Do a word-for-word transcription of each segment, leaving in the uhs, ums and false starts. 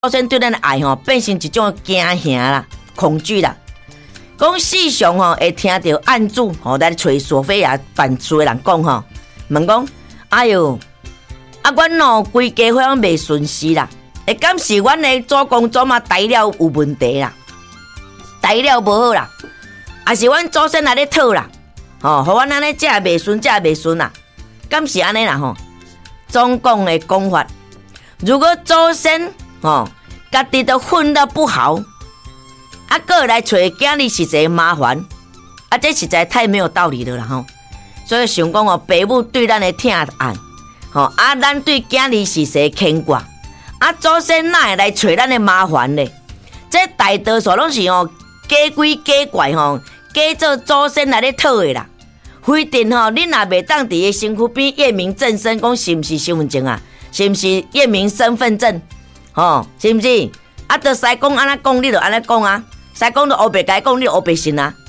祖先对咱的爱吼，变成一种惊吓啦、恐惧啦。讲世上吼会听到案主吼来找索菲亚办事的人讲吼，问讲，哎哟，啊，阮吼规家伙拢袂顺时啦，会敢是阮的祖公祖妈材料有问题啦，材料无好啦，还是阮祖先来咧讨啦，吼，互阮安尼这也袂顺，这也袂顺啦，敢是安尼啦吼？总共的讲法，如果祖先吼家己都混得不好。啊，个来找囝儿是一个麻烦，啊，这实在太没有道理了啦吼。所以想讲哦，父母对咱的疼爱，吼啊，咱对囝儿是一个牵挂，啊，祖先哪会来找咱的麻烦呢？这大多数拢是哦假鬼假怪吼，假做祖先来咧讨的啦。非定吼，恁若袂当伫个身躯边验明正身，讲是毋是身份证啊？是毋是验明身份证？吼，是毋是？啊，着使讲安怎讲，你着安尼讲啊。使讲到黑白该讲，你黑白信啊。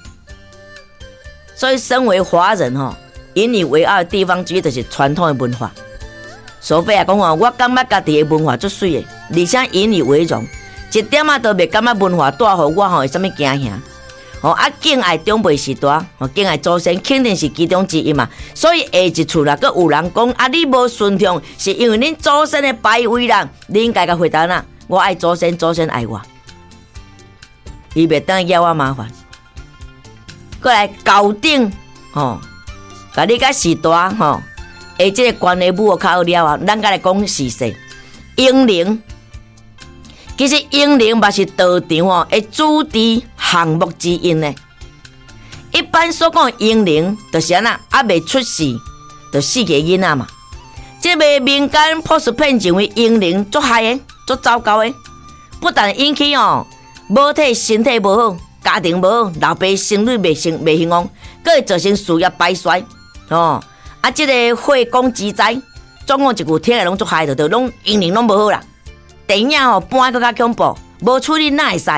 所以，身为华人吼，引以为傲的地方之一就是传统的文化。索菲亚讲吼，我感觉家己的文化足水的，而且引以为荣，一点仔都袂感觉文化带互我吼会啥物惊吓。吼啊，敬爱长辈时代，吼敬爱祖先肯定是其中之一嘛。所以下一处啦，佮有人讲啊，你无顺从，是因为恁祖先的败位啦。你应该甲回答呐，我爱祖先，祖先爱我。伊袂当惹我麻烦，过来校正吼，甲你甲时代吼，下即个关系母较好了啊，咱甲来讲事实。英灵，其实英灵嘛是道场吼的主题项目之一呢。一般所讲的英灵，就是安那还未出世，就死个囡仔嘛。即个民间普遍片认为英灵足害的，足糟糕的，不但引起哦。母体身体无好，家庭无好，老爸生女未成未兴旺，佫会造成事业败衰哦。啊，即、这个血光之灾，总共一句听来拢足害，着拢英灵拢无好啦。电影吼搬佫较恐怖，无处理哪会使？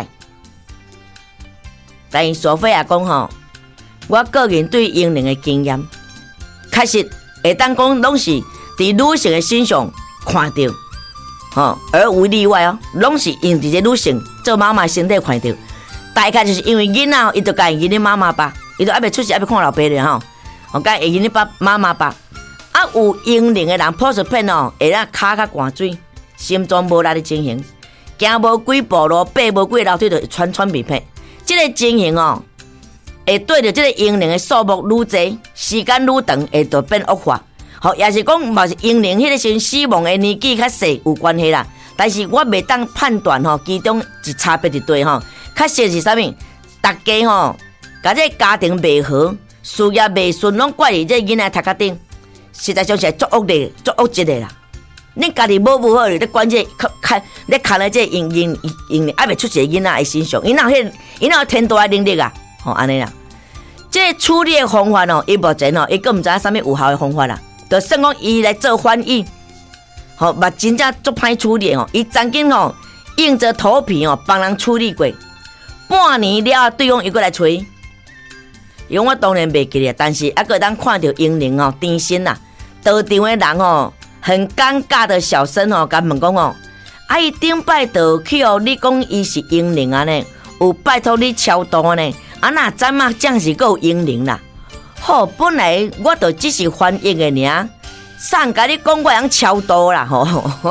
但是索菲亚讲吼，我个人对英灵的经验，确实会当讲拢是伫女性的身上看到。哦，而无例外哦，拢是用伫这女性做妈妈身体看到，大概就是因为囡仔，伊就甲伊囡妈妈吧，伊就还袂出世，还袂看老爸咧吼，哦，甲伊囡爸妈妈吧，啊，有英灵的人普视片哦，会让骹较寒水，心脏无力的情形，行无几步路，爬无几楼梯就喘喘鼻涕，这个情形哦，会对着这个英灵的数目愈侪，时间愈长，会就变恶化。好，也是讲，嘛是英灵迄个时死亡的年纪较细有关系啦。但是我袂当判断吼，其中一差别伫对吼。确实是啥物？大家吼，甲这家庭袂好，事业袂顺，拢怪伫这囡仔头壳顶，实在上是作恶的、作恶质的啦。恁家己无不好，你管这看，你看了这英英英还袂出世囡仔的身上，因哪迄因哪有天大的能力啊？吼，安尼啦。这处理的方法哦，伊目前哦，伊佫毋知影啥物有效的方法啦。就算讲伊来做翻译，吼，嘛真正足歹处理吼。伊曾经吼硬着头皮吼帮人处理过，半年了，对方又过来催。因为我当然袂记咧，但是还个当看到英灵吼甜心呐，道场的人吼很尴尬的小声吼，甲问讲哦，啊伊顶摆就去哦，你讲伊是英灵啊呢，有拜托你超度呢，啊那怎嘛这样是够英灵啦？吼，本来我就只是翻译的尔，上甲你讲我通超度啦吼，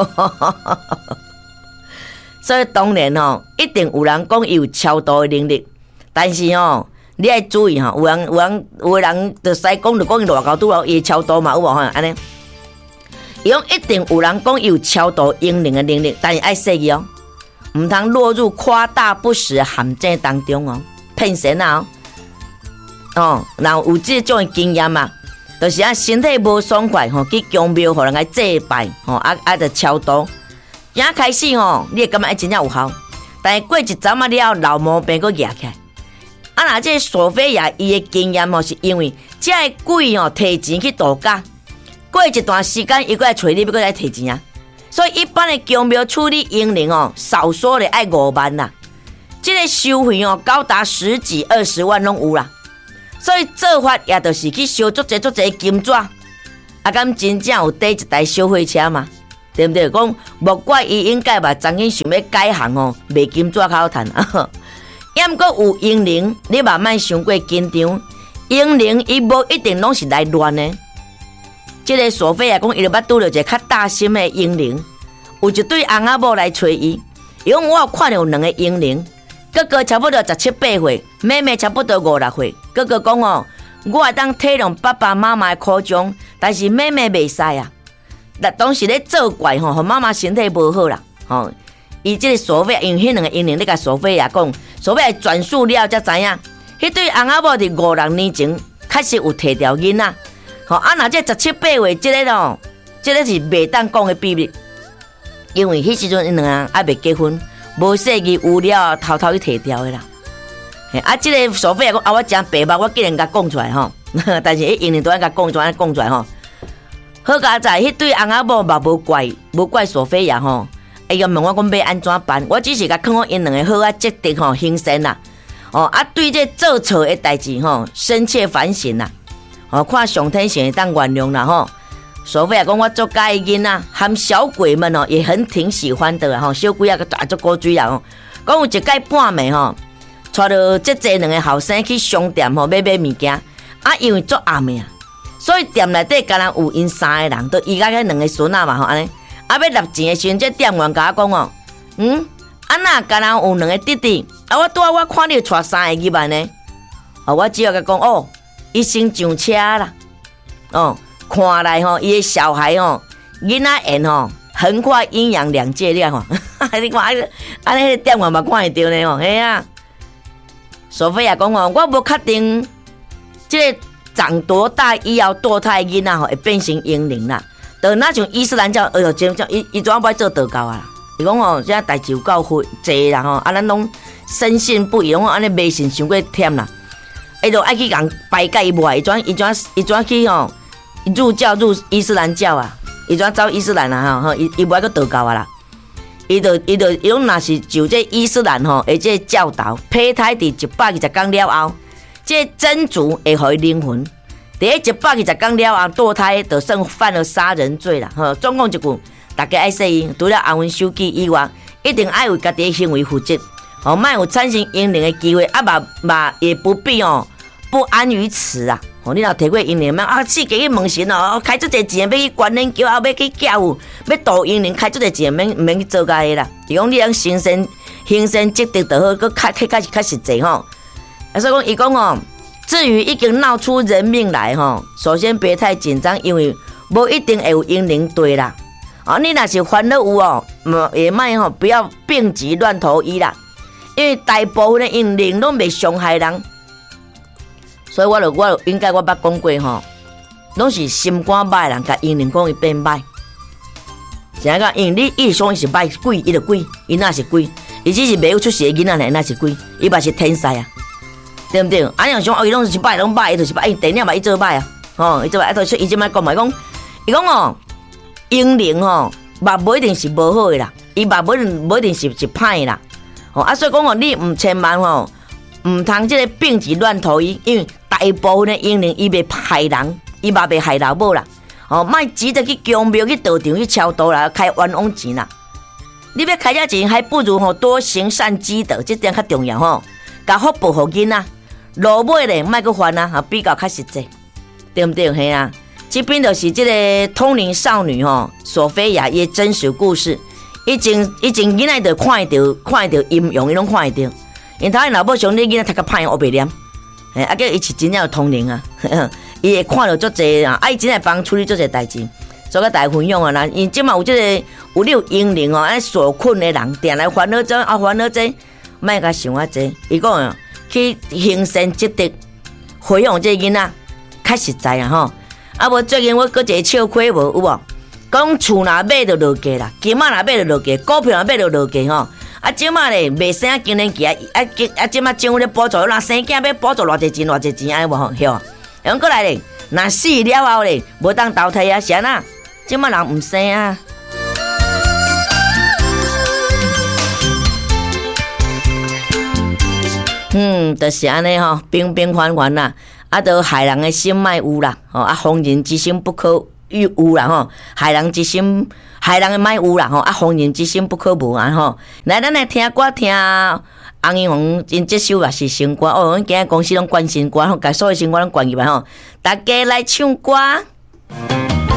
所以当然吼，一定有人讲伊有超度的能力，但是吼，你要注意吼，有人有人有人就使讲就讲伊偌高拄了伊超度嘛，有无吼？安尼，伊讲一定有人讲伊有超度英灵的能力，但是爱说伊哦，唔通落入夸大不实的陷阱当中哦，骗神啊哦！哦，然后有这种经验嘛，就是啊身体无爽快吼，去宫庙互人来祭拜吼，啊啊着超度。一开始吼，你会感觉真正有效，但是过一阵仔了，老毛病佫压起来。啊，那这索菲亚伊的经验吼，是因为这个鬼吼摕钱去度假，过一段时间伊佫来找你，要佫来摕钱啊。所以一般的宫庙处理英灵哦，少说的爱五万啦，这个收费哦高达十几二十万拢有啦。所以做法也就是去收足济足济金纸，啊，敢真正有缀一台小火车嘛？ 对不对？讲莫怪伊应该吧，曾经想要改行哦，卖金纸口趁啊。也毋过有英灵，你慢慢想过紧张，英灵伊无一定拢是来乱的。即、这个索菲亚讲，伊就捌拄着一个较大心的英灵，有一对翁仔某来找伊，伊讲我有看到有两个英灵，哥哥差不多十七八岁，妹妹差不多五六岁。哥哥讲哦，我会当体谅爸爸妈妈的苦衷，但是妹妹袂使啊。那当时咧作怪吼，和妈妈身体无好啦，吼。伊即个索菲亚，因为迄两个英灵咧甲索菲亚讲，索菲亚转述了才知影，迄对翁仔某伫五六年前确实有摕条囡仔，吼啊！若这十七八岁，即、這個咯，即、這個是袂当讲的秘密，因为迄时阵因两人还袂结婚，无细记有了偷偷去摕掉的啦。啊，即、這個索菲亞講啊，我真白目，我竟然甲講出來吼，但是迄英靈都安甲講出來，講出來吼。好佳在迄對翁仔某嘛無怪，無怪索菲亞吼。伊個問我講要安怎辦，我只是甲勸我因兩個好啊，積極吼行善啦。哦啊，對這做錯的代志吼，深切反省啦。哦，看上天是會當原諒啦吼。索菲亞講我做介囡仔，含小鬼們哦也很挺喜歡的啦吼。小鬼啊個大足古水啦吼。講有一擺半暝吼，帶着這這兩個後生去商店吼買買物件，啊因為足暗的啊，所以店內底敢若有因三個人，都伊甲迄兩個孫仔嘛吼安尼。啊！要納錢的時陣，這店員甲我講哦，嗯，啊那敢若有兩個弟弟，啊我拄仔我看你帶三個入來呢，哦我只好甲講哦，伊先上車啦，哦，看來吼，伊的小孩吼，囡仔緣吼，橫跨陰陽兩界了吼，你看安尼，安尼店員嘛看會到呢吼，嘿啊，索菲亞講哦，我無確定，這個長多大以後墮胎囡仔吼會變成嬰靈啦。就那像伊斯蘭教，哎呦，真正伊伊怎不愛做道教啊？伊講哦，現在代志有夠多濟啦吼，啊，咱攏深信不疑，攏安尼迷信傷過忝啦。伊就愛去共排解伊無，伊怎伊怎伊怎去吼入教入伊斯蘭教啊？伊怎走伊斯蘭啊？吼，伊伊無愛個道教啊啦。伊就伊就伊講，若是就這伊斯蘭吼，而這教導胚胎佇一百二十天了後，這真主會互伊靈魂。第一百二十天了後墮胎，就算犯了殺人罪啦。吼，總講一句，大家愛說伊，除了安穩守紀以外，一定愛為家己的行為負責。哦，莫有產生陰靈的機會，啊嘛嘛也不必哦不安於此啊。哦，你若提過陰靈，啊，死家去問神哦，開足濟錢，要去關研究，啊，要去教育，要度陰靈，開足濟錢，免免去做家的啦。伊講你通行善行善積德就好，佮較較較較實際吼。啊，所以講伊講哦。至於已經鬧出人命來吼，首先別太緊張，因為無一定會有陰靈對啦。啊，你若是煩惱有哦，也賣吼，不要病急亂投醫啦。因為大部分的陰靈攏袂傷害人，所以我就我就應該我捌講過吼，攏是心肝歹人，甲陰靈講伊變歹。是安講，因為你伊想伊是歹鬼，伊就鬼，伊那是鬼，伊只是袂有出世的囡仔，那是鬼，伊嘛是天使啊。對不對？啊，樣想哦，伊攏是歹，攏歹，伊就是歹，伊電影嘛伊做歹啊，吼，伊做歹，啊，都伊即擺講嘛，講，伊講哦，英靈吼，嘛無一定是無好的啦，伊嘛無一定無一定是是歹的啦，吼，啊，所以講哦，你毋千萬吼，毋通即個病急亂投醫，因為大部分的英靈伊袂害人，伊嘛袂害老母啦，吼，莫急着去宮廟去道場去超度啦，開冤枉錢啦，你要開這錢，還不如吼多行善積德，這點較重要吼，甲福報互囡仔。落尾咧，莫擱煩啊，比較較實際，對不對？嘿啊，這邊就是這個通靈少女吼，索菲亞伊真實故事，以前以前囡仔就看到看到陰陽，伊攏看到，因頭因老母想你囡仔讀較歹，學袂念，誒，啊，叫伊是真正有通靈啊，伊會看到足濟啊，啊，伊真係幫處理足濟代誌，所以大家分享啊啦，因即嘛有這個有你有陰靈哦，安所困的人，定來煩惱這啊煩惱這，莫甲想啊這，伊講啊。去行善積德，培養這囡仔，較實在啊吼！啊無最近我閣一個笑話無有無？講厝若買就落價啦，金仔若買就落價，股票若買就落價吼！啊，即馬咧未生經年期啊，啊啊即馬政府咧補助，若生囝要補助偌濟錢偌濟錢安尼無吼？曉啊？然後過來咧，若死了後咧，無當投胎啊，是安那？即馬人毋生啊！嗯，就是安尼吼，平平凡凡啦，啊，都害人的心莫有啦，吼，啊，防人之心不可有啦，吼，害人之心， 害人莫有啦吼，啊，逢人之心不可无啊吼。来，咱来听歌，听洪英红因这首也是新歌哦，阮今日公司拢关心歌吼，甲所有新歌拢关入来吼，大家来唱歌。